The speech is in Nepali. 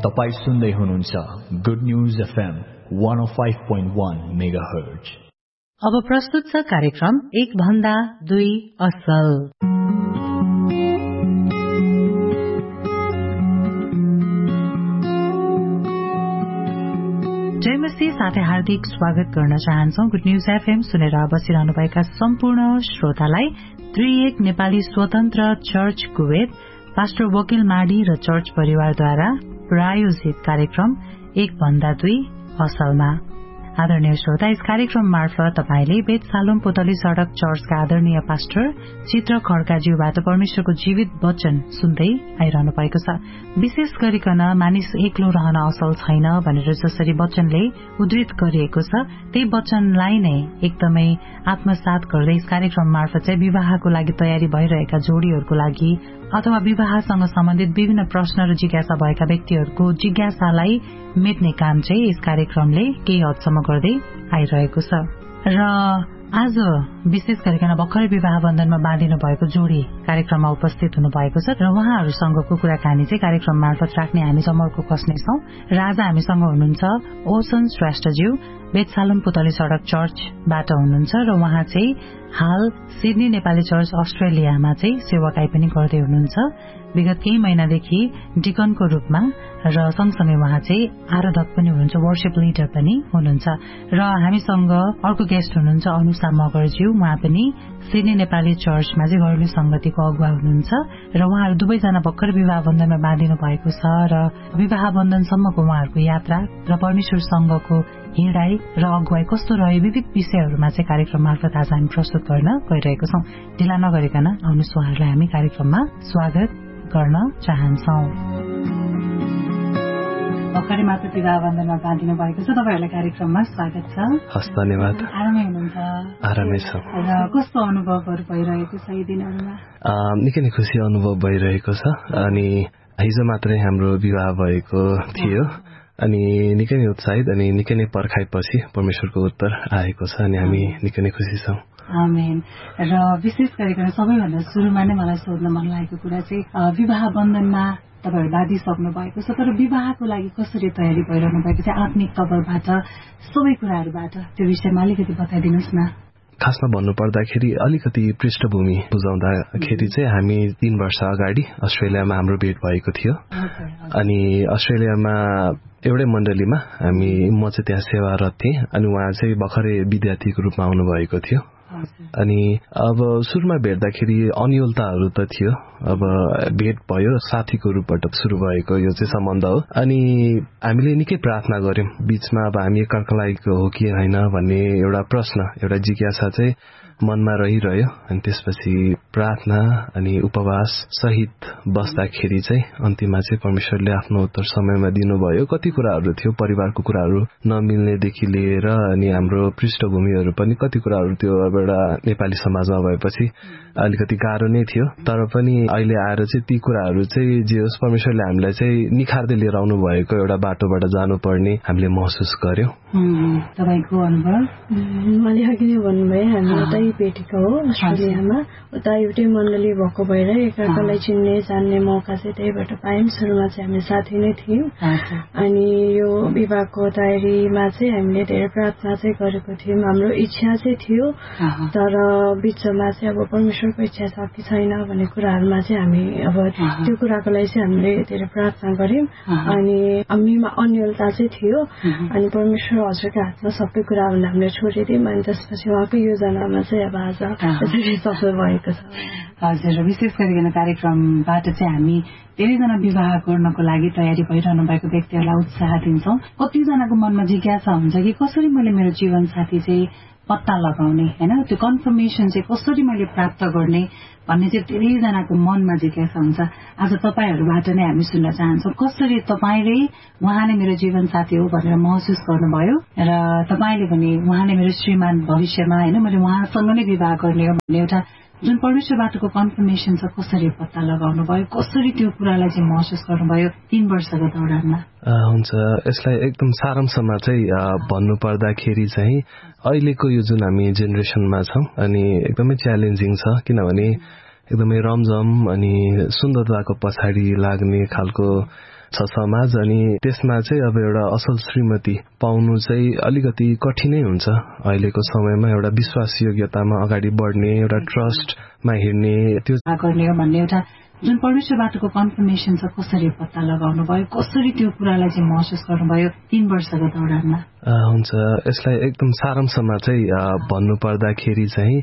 तपाई सुन्दै हुनुहुन्छ गुड न्यूज एफएम 105.1 मेगाहर्ज। अब प्रस्तुत छ कार्यक्रम एक भन्दा दुई असल। जयमसी साथै हार्दिक स्वागत गर्न चाहन्छौ गुड न्यूज एफएम सुनेर बसिरहनुभएका सम्पूर्ण श्रोतालाई त्रिएक नेपाली स्वतन्त्र चर्च कुवेत, पास्टर वकिल माडी र चर्च परिवारद्वारा प्रायोजित कार्यक्रम एक भन्दा दुई असलमा। आदरणीय श्रोता, इस कार्यक्रम मार्फत तपाईले बेतसालोम पोतली सड़क चर्चका आदरणीय पास्टर चित्र खड्काज्यूबाट परमेश्वरको जीवित वचन सुन्दै आइरहनु भएको छ। विशेष गरिकन मानिस एक्लो रहन असल छैन भनेर जसरी वचनले उद्धृत गरिएको छ, त्यही वचनलाई नै एकदमै आत्मसात गर्दै यस कार्यक्रम मार्फत चाहिँ विवाहको लागि तयारी भइरहेका जोडीहरूको लागि अथवा विवाहसँग सम्बन्धित विभिन्न प्रश्न र जिज्ञासा भएका व्यक्तिहरूको जिज्ञासालाई मेट्ने काम चाहिँ यस कार्यक्रमले केही हदसम्म गर्दै आइरहेको छ। र आज विशेष गरिकन भर्खरै विवाह बन्धनमा बाँधिनु भएको जोडी कार्यक्रममा उपस्थित हुनु भएको छ र उहाँहरूसँगको कुराकानी चाहिँ कार्यक्रम मार्फत राख्ने हामी जमर्को खोज्नेछौँ। र आज हामीसँग हुनुहुन्छ ओसन श्रेष्ठज्यू, बेतसालोम पोतली सड़क चर्चबाट हुनुहुन्छ र उहाँ चाहिँ हाल सिडनी नेपाली चर्च अस्ट्रेलियामा चाहिँ सेवाकाई पनि गर्दै हुनुहुन्छ। विगत केही महिनादेखि डिकनको रूपमा र सँगसँगै उहाँ चाहिँ आराधक पनि हुनुहुन्छ, वर्शिप लिडर पनि हुनुहुन्छ। र हामीसँग अर्को गेस्ट हुनुहुन्छ अनुषा मगरज्यू, उहाँ पनि सिडनी नेपाली चर्चमा चाहिँ घरेलु संगतिको अगुवा हुनुहुन्छ र उहाँहरू दुवैजना भर्खर विवाह बन्धनमा बाँधिनु भएको छ र विवाह बन्धनसम्मको उहाँहरूको यात्रा र परमेश्वरसँगको हिँडाई र अगुवाई कस्तो रह्यो विविध विषयहरूमा चाहिँ कार्यक्रम मार्फत आज हामी प्रस्तुत गर्न गइरहेको छौं। ढिला नगरिकन आउनुहोस् उहाँहरूलाई हामी कार्यक्रममा स्वागत गर्न चाहन्छौं। भर्खरै मात्र विवाह बन्धनमा बाँधिनु भएको छ, तपाईहरुलाई कार्यक्रममा स्वागत छ। हस्, धन्यवाद। आरामै हुनुहुन्छ? आरामै छ। र कस्तो अनुभवहरू भइरहेको छ यी दिनहरुमा? निकै नै खुसी अनुभव भइरहेको छ। अनि हिजो मात्रै हाम्रो विवाह भएको थियो अनि निकै नै उत्साहित अनि निकै नै पर्खाइपछि परमेश्वरको उत्तर आएको छ अनि हामी निकै नै खुसी छौं। आमेन। र विशेष गरिकन सबैभन्दा सुरुमा नै मलाई सोध्न मन लागेको कुरा चाहिँ विवाह बन्धनमा तपाईहरु बाँधिसक्नु भएको छ, तर विवाहको लागि कसरी तयारी भइरहनु भएको छ आत्मिक तवरबाट, सबै कुराहरुबाट त्यो विषयमा अलिकति बताइदिनुस् न। खासमा भन्नुपर्दाखेरि अलिकति पृष्ठभूमि बुझाउँदाखेरि चाहिँ हामी 3 वर्ष अगाडि अस्ट्रेलियामा हाम्रो भेट भएको थियो। अनि अस्ट्रेलियामा एउटै मण्डलीमा म चाहिँ त्यहाँ सेवारत थिएँ अनि उहाँ चाहिँ भर्खरै विद्यार्थीको रूपमा आउनु भएको थियो। अनि अब सुरुमा भेट्दाखेरि अन्योलताहरू त थियो, अब भेट भयो, साथीको रूपबाट सुरु भएको यो चाहिँ सम्बन्ध हो। अनि हामीले निकै प्रार्थना गर्यौं बीचमा, अब हामी एकअर्कालाई हो कि हैन भन्ने एउटा प्रश्न, एउटा जिज्ञासा चाहिँ मनमा रहिरह्यो। अनि त्यसपछि प्रार्थना अनि उपवास सहित बस्दाखेरि चाहिँ अन्तिममा चाहिँ परमेश्वरले आफ्नो उत्तर समयमा दिनुभयो। कति कुराहरू थियो, परिवारको कुराहरू नमिल्नेदेखि लिएर अनि हाम्रो पृष्ठभूमिहरू पनि कति कुराहरू थियो अब एउटा नेपाली समाजमा भएपछि अलिकति गाह्रो नै थियो। तर पनि अहिले आएर चाहिँ ती कुराहरू चाहिँ जे होस् परमेश्वरले हामीलाई चाहिँ निखार्दै लिएर आउनु भएको एउटा बाटोबाट जानुपर्ने हामीले महसुस गर्यौं। तपाईको अनुभव? मैले अघि नै भन्नुभयो, हामी उतै भेटेको हो अस्ट्रेलियामा, उता एउटै मण्डली भएको भएर एकअर्कालाई चिन्ने जान्ने मौका चाहिँ त्यहीबाट पायौं। सुरुमा चाहिँ हामी साथी नै थियौं अनि यो विवाहको तयारीमा चाहिँ हामीले धेरै प्रार्थना चाहिँ गरेको थियौं। हाम्रो इच्छा चाहिँ थियो, तर बिचमा चाहिँ अब परमेश्वरको इच्छा छ कि छैन भन्ने कुराहरुमा चाहिँ हामी अब त्यो कुराको लागि चाहिँ हामीले धेरै प्रार्थना गर्यौं। अनि हामीमा अन्यलता चाहिँ थियो अनि परमेश्वर हजुरको हातमा सबै कुराहरुलाई हामीले छोडिदियौं। अनि त्यसपछि उहाँको योजनामा चाहिँ अब आज सफल भएको छ। हजुर, विशेष गरिकन कार्यक्रमबाट चाहिँ हामी धेरैजना विवाह गर्नको लागि तयारी भइरहनु भएको व्यक्तिहरूलाई उत्साह दिन्छौं। कतिजनाको मनमा जिज्ञासा हुन्छ कि कसरी मैले मेरो जीवन साथी चाहिँ पत्ता लगाउने, हैन, त्यो कन्फर्मेसन चाहिँ कसरी मैले प्राप्त गर्ने भन्ने चाहिँ धेरैजनाको मनमा जिज्ञासा हुन्छ। आज तपाईहरुबाट नै हामी सुन्न चाहन्छौं कसरी तपाईले उहाँ नै मेरो जीवन साथी हो भनेर महसुस गर्नुभयो र तपाईले पनि उहाँ नै मेरो श्रीमान भविष्यमा, हैन, मैले उहाँसँग नै विवाह गर्ने हो भन्ने एउटा जुन परमेश्वरबाटको कन्फर्मेसन छ कसरी पत्ता लगाउनु भयो, कसरी त्यो कुरालाई चाहिँ महसुस गर्नुभयो 3 वर्षको दौरानमा? हुन्छ, यसलाई एकदम सारांशमा चाहिँ भन्नु पर्दाखेरि चाहिँ अहिलेको यो जुन हामी जेनेरेसनमा छौं अनि एकदमै च्यालेन्जिङ छ, किनभने एकदमै रमझम अनि सुन्दरताको पछाडि लाग्ने खालको छ समाज, अनि त्यसमा चाहिँ अब एउटा असल श्रीमती पाउनु चाहिँ अलिकति कठिनै हुन्छ अहिलेको समयमा। एउटा विश्वासयोग्यतामा अगाडि बढ्ने, एउटा ट्रस्टमा हिँड्ने, त्यो गर्ने भन्ने एउटा जुन परमेश्वरबाटको कन्फर्मेसन छ कसरी पत्ता लगाउनु भयो, कसरी त्यो कुरालाई चाहिँ महसुस गर्नुभयो 3 वर्षको दौरानमा? हुन्छ, यसलाई एकदम सारांशमा चाहिँ भन्नु पर्दाखेरि चाहिँ